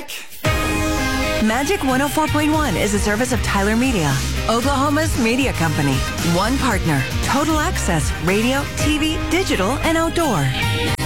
back. Magic 104.1 is a service of Tyler Media, Oklahoma's media company. One partner, total access, radio, TV, digital, and outdoor.